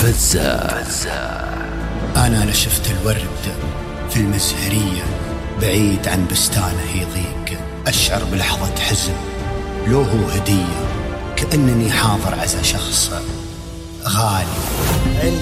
أنا لشفت الورد في المزهرية بعيد عن بستانه يضيق، أشعر بلحظة حزن لو هو هدية، كأنني حاضر عزا شخص غالي.